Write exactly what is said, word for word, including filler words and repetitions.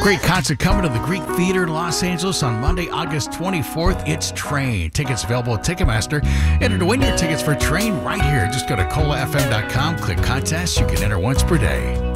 Great concert coming to the Greek Theater in Los Angeles on Monday, August twenty-fourth. It's Train. Tickets available at Ticketmaster. Enter to win your tickets for Train right here. Just go to cola f m dot com, click contest. You can enter once per day.